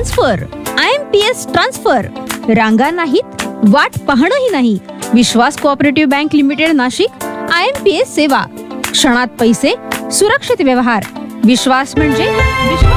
Transfer. IMPS transfer. रांगा नाहीत, वाट पाहणंही नाही. विश्वास cooperative bank limited Nashik. IMPS सेवा. क्षणात पैसे, सुरक्षित व्यवहार. विश्वास म्हणजे विश्वास.